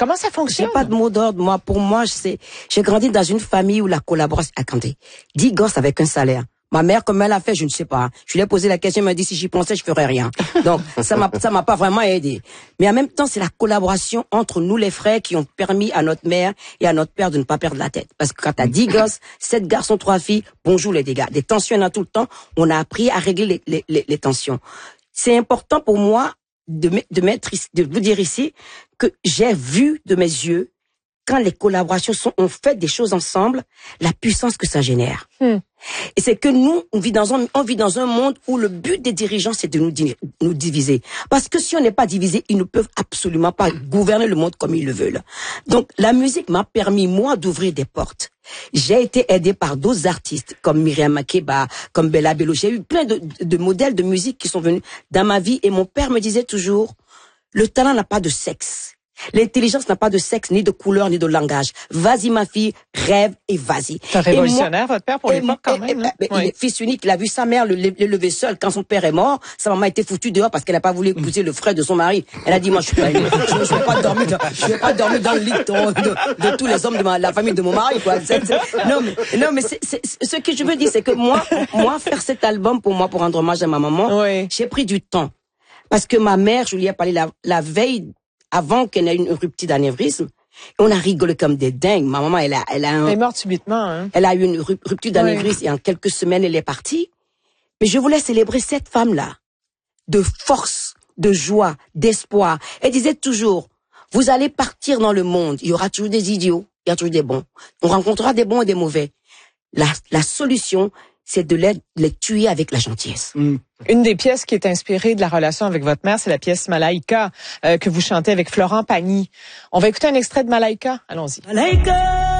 Comment ça fonctionne? J'ai pas de mot d'ordre. Moi, pour moi, j'ai grandi dans une famille où la collaboration, attendez, 10 gosses avec un salaire. Ma mère, comme elle a fait, je ne sais pas. Je lui ai posé la question, elle m'a dit si j'y pensais, je ferais rien. Donc, ça m'a pas vraiment aidé. Mais en même temps, c'est la collaboration entre nous, les frères, qui ont permis à notre mère et à notre père de ne pas perdre la tête. Parce que quand t'as 10 gosses, 7 garçons, 3 filles, bonjour les dégâts. Des tensions, il y en a tout le temps. On a appris à régler les tensions. C'est important pour moi de vous dire ici que j'ai vu de mes yeux, quand les collaborations on fait des choses ensemble, la puissance que ça génère. Et c'est que nous, on vit dans un monde où le but des dirigeants, c'est de nous diviser. Parce que si on n'est pas divisé, ils ne peuvent absolument pas gouverner le monde comme ils le veulent. Donc, la musique m'a permis, moi, d'ouvrir des portes. J'ai été aidée par d'autres artistes, comme Myriam Makeba, comme Bella Bello. J'ai eu plein de modèles de musique qui sont venus dans ma vie. Et mon père me disait toujours, le talent n'a pas de sexe. L'intelligence n'a pas de sexe, ni de couleur, ni de langage. Vas-y, ma fille, rêve et vas-y. C'est un révolutionnaire, votre père, pour l'époque, quand même. Il est fils unique. Il a vu sa mère l'élever seul. Quand son père est mort, sa maman a été foutue dehors parce qu'elle n'a pas voulu épouser le frère de son mari. Elle a dit, moi, je vais pas dormir dans le lit de tous les hommes de la famille de mon mari, quoi. Non, mais ce que je veux dire, c'est que moi, faire cet album pour rendre hommage à ma maman, j'ai pris du temps. Parce que ma mère, je lui ai parlé la veille, avant qu'elle ait une rupture d'anévrisme, on a rigolé comme des dingues. Ma maman, elle est morte subitement, hein. Elle a eu une rupture d'anévrisme et en quelques semaines, elle est partie. Mais je voulais célébrer cette femme-là, de force, de joie, d'espoir. Elle disait toujours, vous allez partir dans le monde, il y aura toujours des idiots, il y a toujours des bons. On rencontrera des bons et des mauvais. La solution, c'est de les tuer avec la gentillesse. Une des pièces qui est inspirée de la relation avec votre mère, c'est la pièce Malaika, que vous chantez avec Florent Pagny. On va écouter un extrait de Malaika. Allons-y. Malaika!